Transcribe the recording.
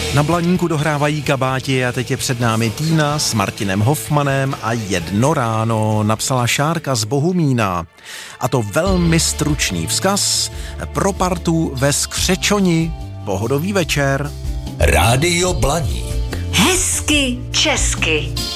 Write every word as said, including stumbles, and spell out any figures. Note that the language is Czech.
Na Blaníku dohrávají kabáti a teď je před námi Týna s Martinem Hofmanem a jedno ráno, napsala Šárka z Bohumína. A to velmi stručný vzkaz pro partu ve Skřečoni. Pohodový večer. Rádio Blaník. Hezky česky.